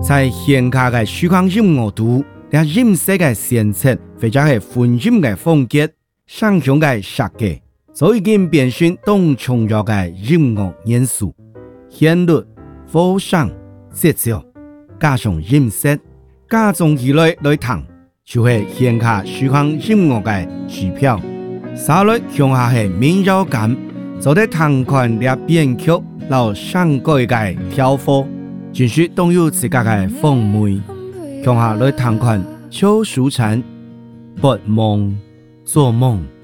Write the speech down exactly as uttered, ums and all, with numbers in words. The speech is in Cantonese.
在現下嘅虛空音樂度，咧音色嘅sen切，或者係混音嘅風格，想象嘅設計，就已經變成當重要嘅音樂元素。旋律、和聲、節奏，加上音色，加總起來來彈，就係現下虛空音樂嘅指標。沙律向下係民謠感，就得彈款咧編曲，留上改嘅挑貨，真是都有自家嘅風味。向下來彈款，超舒暢，不夢做夢。